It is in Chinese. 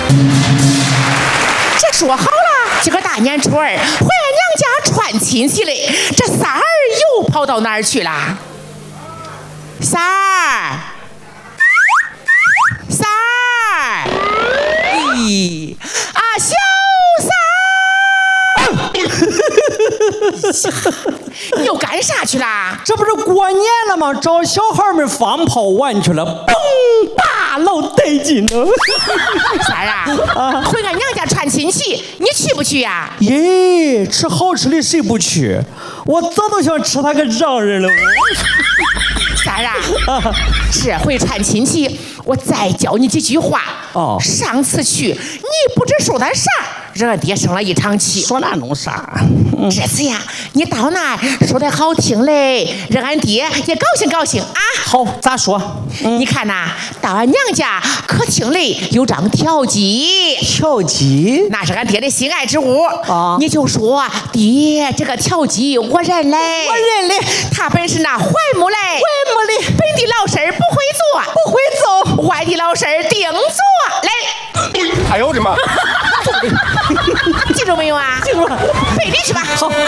这说好了，今个大年初二回俺娘家串亲戚嘞，这三儿又跑到哪儿去了？三儿，三儿，咦啊，小三儿，你又干啥去啦？ 这不是过年了吗？找小孩们放炮玩去了，嘣吧，老带劲了。 三儿啊，回俺娘家串亲戚，你去不去呀？ 耶，吃好吃的谁不去？我早都想吃他个让人了。 三儿啊，这回串亲戚，我再教你几句话。 哦， 上次去你不知说他啥，让俺爹生了一场气。 说那弄啥？ 这次呀，你到那儿说的好听嘞，让俺爹也高兴高兴啊。 好，咋说？ 你看呐，到俺娘家客厅里有张条鸡， 条鸡那是俺爹的心爱之物啊。 你就说爹，这个条鸡我认嘞， 我认嘞。 他本是那槐木嘞， 槐木嘞， 本地老身不会做， 不会做， 外地老身定做嘞。 哎呦我的妈！ 记住没有啊？ 记住了， 背里去吧。 好。